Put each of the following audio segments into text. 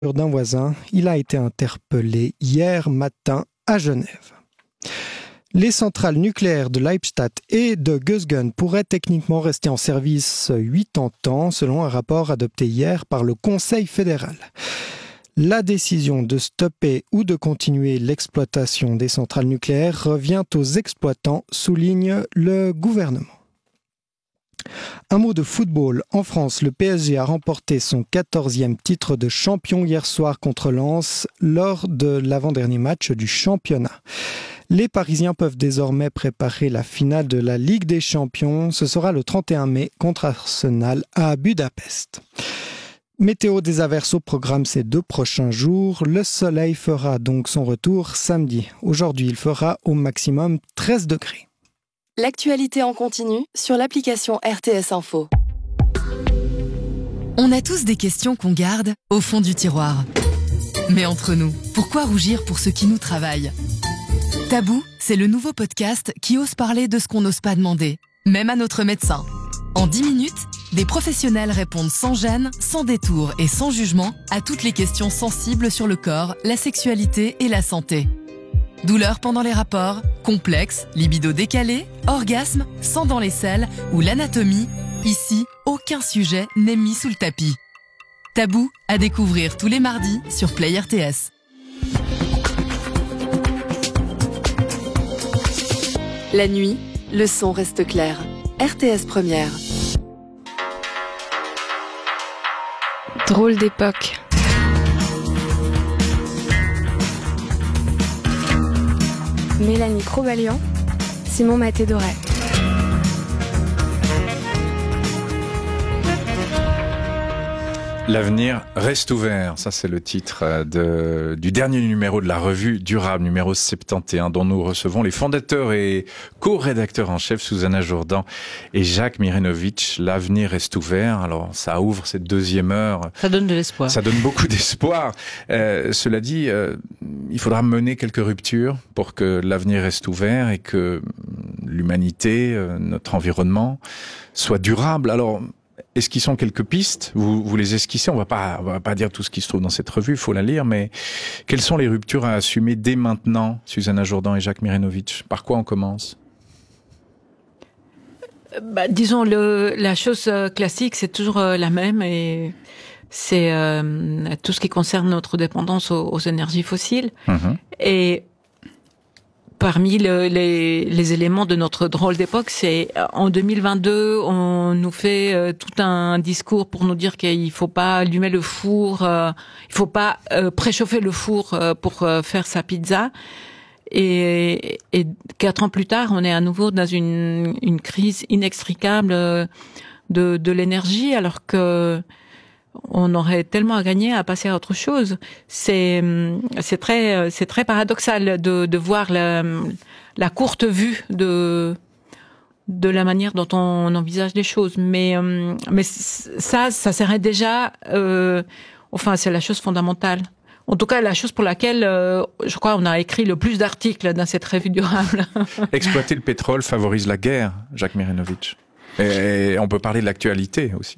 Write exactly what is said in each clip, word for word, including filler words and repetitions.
d'un voisin. Il a été interpellé hier matin à Genève. Les centrales nucléaires de Leibstadt et de Gösgen pourraient techniquement rester en service quatre-vingt-dix ans, selon un rapport adopté hier par le Conseil fédéral. La décision de stopper ou de continuer l'exploitation des centrales nucléaires revient aux exploitants, souligne le gouvernement. Un mot de football. En France, le P S G a remporté son quatorzième titre de champion hier soir contre Lens lors de l'avant-dernier match du championnat. Les Parisiens peuvent désormais préparer la finale de la Ligue des Champions. Ce sera le trente et un mai contre Arsenal à Budapest. Météo, des averses au programme ces deux prochains jours. Le soleil fera donc son retour samedi. Aujourd'hui, il fera au maximum treize degrés. L'actualité en continu sur l'application R T S Info. On a tous des questions qu'on garde au fond du tiroir. Mais entre nous, pourquoi rougir pour ce qui nous travaille ? Tabou, c'est le nouveau podcast qui ose parler de ce qu'on n'ose pas demander, même à notre médecin. En dix minutes, des professionnels répondent sans gêne, sans détour et sans jugement à toutes les questions sensibles sur le corps, la sexualité et la santé. Douleurs pendant les rapports, complexes, libido décalé, orgasme, sang dans les selles ou l'anatomie, ici, aucun sujet n'est mis sous le tapis. Tabou, à découvrir tous les mardis sur Play R T S. La nuit, le son reste clair. R T S Première. Drôle d'époque. Mélanie Crobalian, Simon Maté-Doré. L'avenir reste ouvert, ça c'est le titre de, du dernier numéro de la revue Durable, numéro soixante et onze, dont nous recevons les fondateurs et co-rédacteurs en chef, Susanna Jourdan et Jacques Mirenovitch. L'avenir reste ouvert, alors ça ouvre cette deuxième heure. Ça donne de l'espoir. Ça donne beaucoup d'espoir. Euh, cela dit, euh, il faudra mener quelques ruptures pour que l'avenir reste ouvert et que l'humanité, euh, notre environnement, soit durable. Alors, est-ce qu'ils sont quelques pistes ? Vous, vous les esquissez. On va pas, on va pas dire tout ce qui se trouve dans cette revue. Il faut la lire. Mais quelles sont les ruptures à assumer dès maintenant, Susanna Jourdan et Jacques Mirenovitch ? Par quoi on commence ? Bah, disons, le, la chose classique, c'est toujours la même, et c'est euh, tout ce qui concerne notre dépendance aux, aux énergies fossiles. Mmh. Et parmi le, les, les éléments de notre drôle d'époque, c'est en deux mille vingt-deux, on nous fait euh, tout un discours pour nous dire qu'il faut pas allumer le four, euh, il faut pas euh, préchauffer le four euh, pour euh, faire sa pizza. Et, et quatre ans plus tard, on est à nouveau dans une, une crise inextricable de, de l'énergie, alors que on aurait tellement à gagner à passer à autre chose. C'est, c'est très, c'est très paradoxal de, de voir la, la courte vue de, de la manière dont on envisage les choses. Mais, mais ça, ça serait déjà, euh, enfin, c'est la chose fondamentale. En tout cas, la chose pour laquelle, euh, je crois, on a écrit le plus d'articles dans cette revue Durable. Exploiter le pétrole favorise la guerre, Jacques Mirenovitch. Et on peut parler de l'actualité aussi.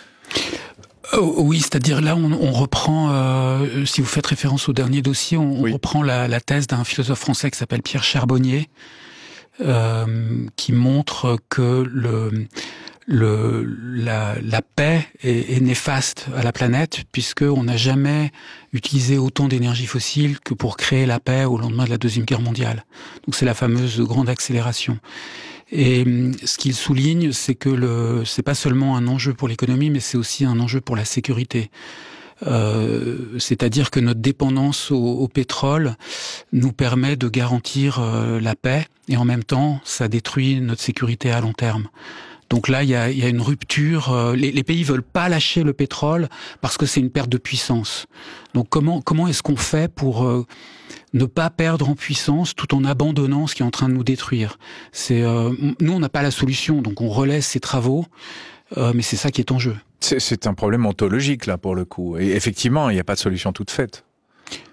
Oh, oui, c'est-à-dire là, on, on reprend, euh, si vous faites référence au dernier dossier, on, oui. on reprend la, la thèse d'un philosophe français qui s'appelle Pierre Charbonnier, euh, qui montre que le, le, la, la paix est, est néfaste à la planète, puisqu'on n'a jamais utilisé autant d'énergie fossile que pour créer la paix au lendemain de la Deuxième Guerre mondiale. Donc c'est la fameuse grande accélération. Et ce qu'il souligne, c'est que le, c'est pas seulement un enjeu pour l'économie, mais c'est aussi un enjeu pour la sécurité. Euh, c'est-à-dire que notre dépendance au, au pétrole nous permet de garantir euh, la paix, et en même temps, ça détruit notre sécurité à long terme. Donc là, il y a, il y a une rupture. Euh, les, les pays veulent pas lâcher le pétrole parce que c'est une perte de puissance. Donc comment comment est-ce qu'on fait pour euh, ne pas perdre en puissance tout en abandonnant ce qui est en train de nous détruire ? C'est euh, nous, on n'a pas la solution, donc on relaisse ces travaux, euh, mais c'est ça qui est en jeu. C'est, c'est un problème ontologique là pour le coup. Et effectivement, il n'y a pas de solution toute faite.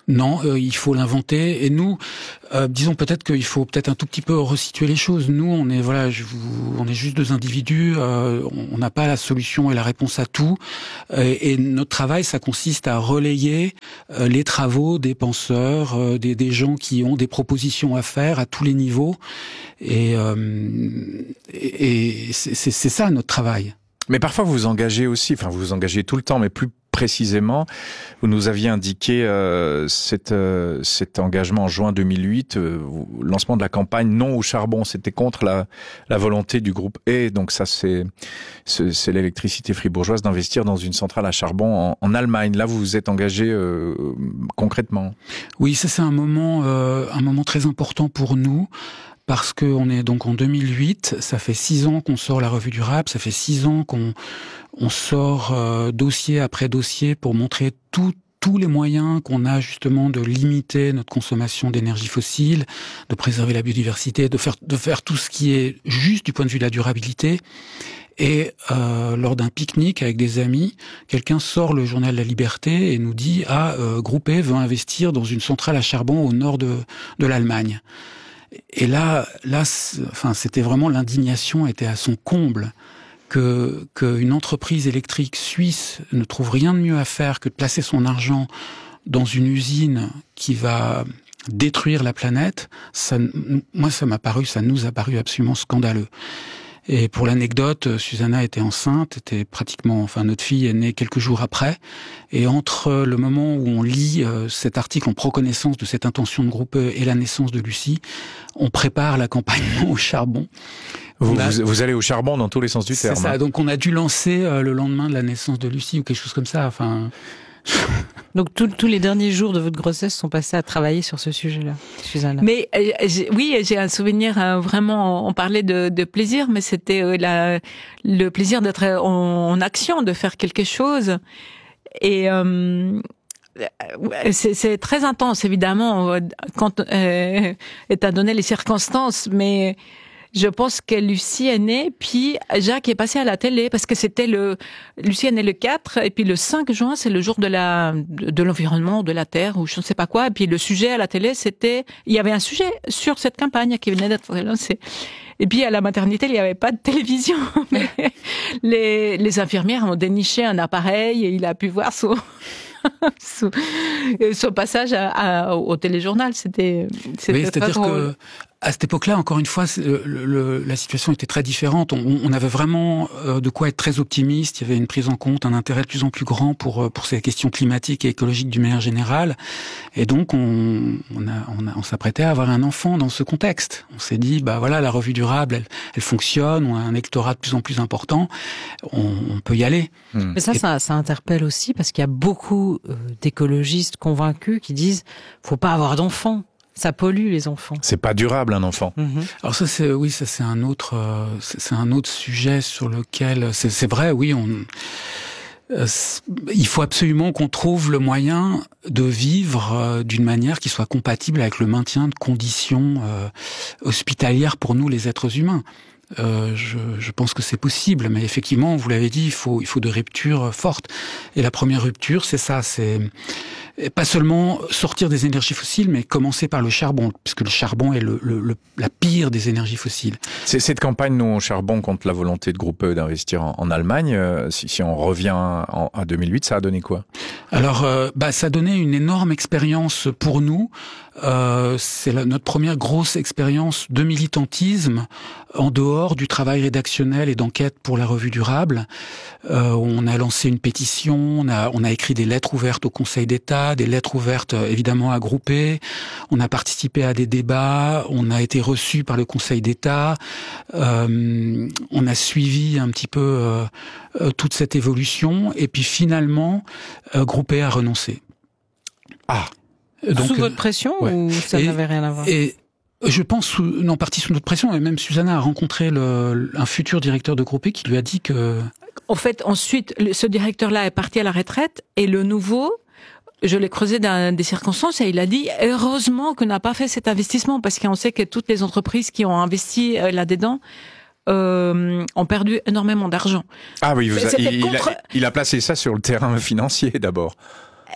Non, euh, il faut l'inventer. Et nous, euh, disons peut-être qu'il faut peut-être un tout petit peu resituer les choses. Nous, on est voilà, je vous, on est juste deux individus. Euh, on n'a pas la solution et la réponse à tout. Et, et notre travail, ça consiste à relayer euh, les travaux des penseurs, euh, des, des gens qui ont des propositions à faire à tous les niveaux. Et, euh, et, et c'est, c'est, c'est ça notre travail. Mais parfois vous vous engagez aussi, enfin vous vous engagez tout le temps, mais plus précisément, vous nous aviez indiqué euh, cet, euh, cet engagement en juin deux mille huit, euh, lancement de la campagne non au charbon, c'était contre la, la volonté du groupe E, donc ça c'est, c'est, c'est l'électricité fribourgeoise d'investir dans une centrale à charbon en, en Allemagne. Là vous vous êtes engagé euh, concrètement. Oui, ça c'est un moment, euh, un moment très important pour nous. Parce qu'on est donc en deux mille huit, ça fait six ans qu'on sort la revue durable, ça fait six ans qu'on on sort euh, dossier après dossier pour montrer tout, tous les moyens qu'on a justement de limiter notre consommation d'énergie fossile, de préserver la biodiversité, de faire, de faire tout ce qui est juste du point de vue de la durabilité. Et euh, lors d'un pique-nique avec des amis, quelqu'un sort le journal La Liberté et nous dit « Ah, euh, Groupe E veut investir dans une centrale à charbon au nord de, de l'Allemagne ». Et là, là, enfin, c'était vraiment l'indignation était à son comble que qu'une entreprise électrique suisse ne trouve rien de mieux à faire que de placer son argent dans une usine qui va détruire la planète. Ça, moi, ça m'a paru, ça nous a paru absolument scandaleux. Et pour l'anecdote, Susanna était enceinte, était pratiquement, enfin notre fille est née quelques jours après. Et entre le moment où on lit euh, cet article, on prend connaissance de cette intention de groupe et la naissance de Lucie, on prépare la campagne au charbon. Vous, a, vous, vous allez au charbon dans tous les sens du terme. C'est ça. Hein. Donc on a dû lancer euh, le lendemain de la naissance de Lucie ou quelque chose comme ça. Enfin. Donc tous les derniers jours de votre grossesse sont passés à travailler sur ce sujet-là, Susanna. Mais euh, j'ai, oui, j'ai un souvenir euh, vraiment. On parlait de, de plaisir, mais c'était euh, la, le plaisir d'être en, en action, de faire quelque chose. Et euh, c'est, c'est très intense, évidemment, quand euh, étant donné les circonstances, mais. Je pense que Lucie est née, puis Jacques est passé à la télé, parce que c'était le... Lucie est née le quatre, et puis le cinq juin, c'est le jour de la de l'environnement, de la Terre, ou je ne sais pas quoi, et puis le sujet à la télé, c'était... Il y avait un sujet sur cette campagne qui venait d'être lancée. Et puis à la maternité, il n'y avait pas de télévision. Mais les, les infirmières ont déniché un appareil, et il a pu voir son... son, son passage à, à, au téléjournal, c'était, c'était oui, c'est-à-dire drôle. que à cette époque-là, encore une fois, le, le, la situation était très différente. On, on avait vraiment euh, de quoi être très optimiste. Il y avait une prise en compte, un intérêt de plus en plus grand pour pour ces questions climatiques et écologiques d'une manière générale. Et donc, on, on, a, on, a, on s'apprêtait à avoir un enfant dans ce contexte. On s'est dit, bah voilà, la revue durable, elle, elle fonctionne. On a un électorat de plus en plus important. On, on peut y aller. Mais ça, et... ça, ça interpelle aussi parce qu'il y a beaucoup euh, d'écologistes convaincus qui disent, faut pas avoir d'enfants. Ça pollue les enfants. C'est pas durable un enfant. Mmh. Alors ça c'est oui ça c'est un autre euh, c'est, c'est un autre sujet sur lequel c'est, c'est vrai oui on euh, il faut absolument qu'on trouve le moyen de vivre euh, d'une manière qui soit compatible avec le maintien de conditions euh, hospitalières pour nous les êtres humains. Euh, je, je pense que c'est possible, mais effectivement, vous l'avez dit, il faut, il faut de ruptures fortes. Et la première rupture, c'est ça, c'est pas seulement sortir des énergies fossiles, mais commencer par le charbon, puisque le charbon est le, le, le, la pire des énergies fossiles. C'est cette campagne non au charbon contre la volonté de Groupe E d'investir en, en Allemagne. Euh, si, si on revient en, à deux mille huit, ça a donné quoi? Alors, euh, bah, ça a donné une énorme expérience pour nous. Euh, c'est la, notre première grosse expérience de militantisme en dehors du travail rédactionnel et d'enquête pour la revue durable. Euh, on a lancé une pétition, on a, on a écrit des lettres ouvertes au Conseil d'État, des lettres ouvertes évidemment à Groupe E. On a participé à des débats, on a été reçu par le Conseil d'État. Euh, on a suivi un petit peu euh, euh, toute cette évolution et puis finalement, euh, Groupe E a renoncé. Ah. Donc, sous votre pression ouais. ou ça et, n'avait rien à voir? Et je pense, sous, non, partie sous notre pression, et même Susanna a rencontré le, un futur directeur de Groupe E qui lui a dit que... En fait, ensuite, ce directeur-là est parti à la retraite, et le nouveau, je l'ai creusé dans des circonstances, et il a dit, heureusement qu'on n'a pas fait cet investissement, parce qu'on sait que toutes les entreprises qui ont investi là-dedans, Euh, ont perdu énormément d'argent. Ah oui, vous a, il, contre... il, a, il a placé ça sur le terrain financier d'abord.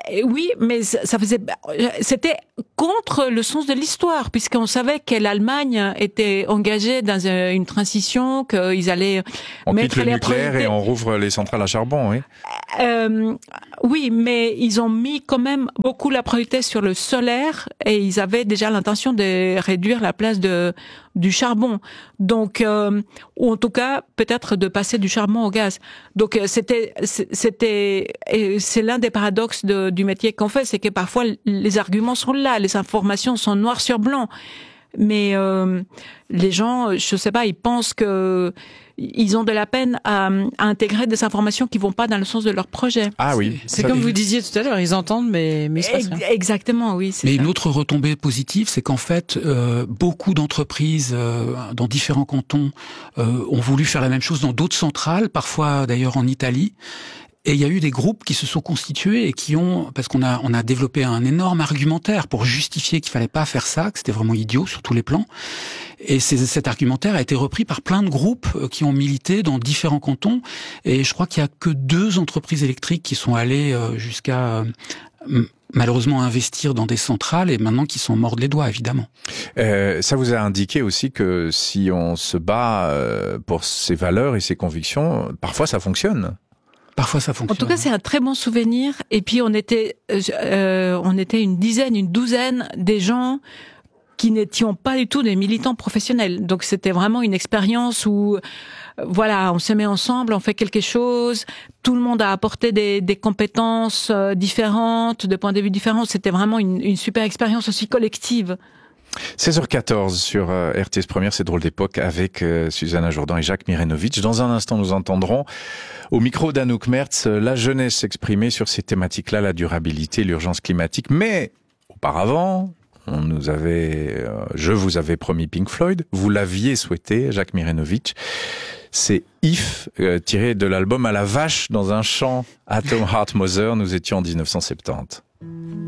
oui, mais ça faisait, c'était contre le sens de l'histoire, puisqu'on savait que l'Allemagne était engagée dans une transition, qu'ils allaient on mettre quitte le les nucléaire priorités. Et on rouvre les centrales à charbon, oui. Euh, oui, mais ils ont mis quand même beaucoup la priorité sur le solaire et ils avaient déjà l'intention de réduire la place de du charbon. Donc, euh, ou en tout cas, peut-être de passer du charbon au gaz. Donc, c'était, c'était, et c'est l'un des paradoxes de, du métier qu'on fait, c'est que parfois les arguments sont là, les informations sont noires sur blanc. Mais euh, les gens, je sais pas, ils pensent que ils ont de la peine à, à intégrer des informations qui vont pas dans le sens de leur projet. Ah oui. C'est comme vous disiez tout à l'heure, ils entendent, mais, mais il se passe rien. Exactement, oui. Mais ça. Une autre retombée positive, c'est qu'en fait, euh, beaucoup d'entreprises euh, dans différents cantons euh, ont voulu faire la même chose dans d'autres centrales, parfois d'ailleurs en Italie. Et il y a eu des groupes qui se sont constitués et qui ont, parce qu'on a, on a développé un énorme argumentaire pour justifier qu'il fallait pas faire ça, que c'était vraiment idiot sur tous les plans. Et c'est, cet argumentaire a été repris par plein de groupes qui ont milité dans différents cantons. Et je crois qu'il y a que deux entreprises électriques qui sont allées jusqu'à malheureusement investir dans des centrales et maintenant qui sont mordent les doigts, évidemment. Euh, ça vous a indiqué aussi que si on se bat pour ses valeurs et ses convictions, parfois ça fonctionne. Parfois, ça fonctionne. En tout cas, c'est un très bon souvenir. Et puis, on était, euh, on était une dizaine, une douzaine des gens qui n'étions pas du tout des militants professionnels. Donc, c'était vraiment une expérience où, voilà, on se met ensemble, on fait quelque chose. Tout le monde a apporté des, des compétences différentes, de points de vue différents. C'était vraiment une, une super expérience aussi collective. seize heures quatorze sur euh, R T S Première, c'est Drôle d'époque avec euh, Susanna Jourdan et Jacques Mirenovic. Dans un instant, nous entendrons au micro d'Anouk Mertz euh, la jeunesse s'exprimer sur ces thématiques-là, la durabilité, l'urgence climatique. Mais auparavant, on nous avait, euh, je vous avais promis Pink Floyd, vous l'aviez souhaité, Jacques Mirenovic. C'est If, euh, tiré de l'album À la vache dans un champ, Atom Heart Mother. Nous étions en dix-neuf cent soixante-dix.